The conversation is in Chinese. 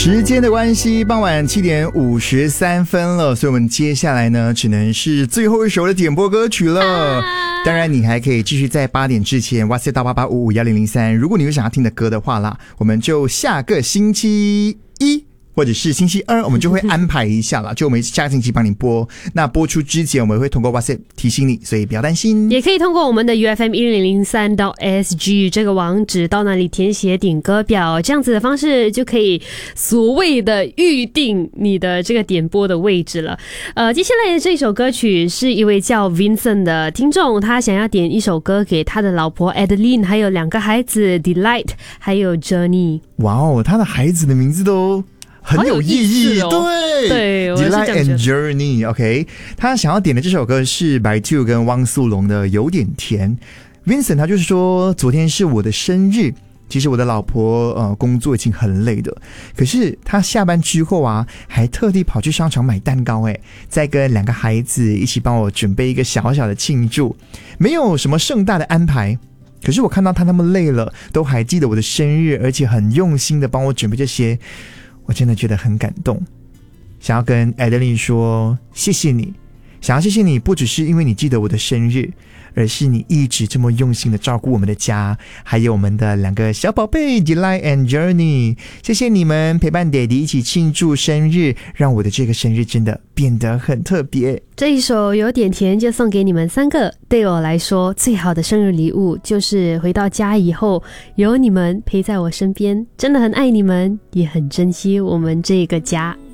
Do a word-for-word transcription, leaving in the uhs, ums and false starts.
时间的关系，傍晚七点五十三分了，所以我们接下来呢，只能是最后一首的点播歌曲了。当然，你还可以继续在八点之前，哇塞到八八五五幺零零三。如果你有想要听的歌的话啦，我们就下个星期一。或者是星期二我们就会安排一下啦，就我们下个星期帮你播，那播出之前我们会通过 WhatsApp 提醒你，所以不要担心。 也可以通过我们的 U F M 一零零三 S G 这个网址到那里填写点歌表，这样子的方式就可以所谓的预定你的这个点播的位置了。呃，接下来的这首歌曲是一位叫 Vincent 的听众，他想要点一首歌给他的老婆 Adeline 还有两个孩子 Delight 还有 Journey。 哇哦，他的孩子的名字都很有意义， 哦、 对对 Delight and Journey OK， 他想要点的这首歌是白兔跟汪苏泷的有点甜。 Vincent 他就是说，昨天是我的生日，其实我的老婆呃工作已经很累的，可是他下班之后啊，还特地跑去商场买蛋糕，诶，再跟两个孩子一起帮我准备一个小小的庆祝，没有什么盛大的安排，可是我看到他那么累了，都还记得我的生日，而且很用心的帮我准备这些，我真的觉得很感动。想要跟 Adeline 说谢谢你，想要谢谢你不只是因为你记得我的生日，而是你一直这么用心的照顾我们的家，还有我们的两个小宝贝 Delight and Journey。 谢谢你们陪伴 Daddy 一起庆祝生日，让我的这个生日真的变得很特别。 这一首有点甜就送给你们三个，对我来说最好的生日礼物就是回到家以后有你们陪在我身边，真的很爱你们，也很珍惜我们这个家。